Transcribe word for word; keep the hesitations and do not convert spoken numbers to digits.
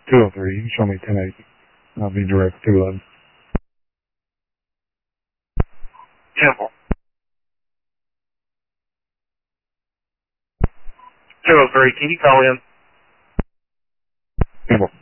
two oh three. You can show me ten eighty. I'll be direct two eleven. Temple. two oh three, can you call in? Temple.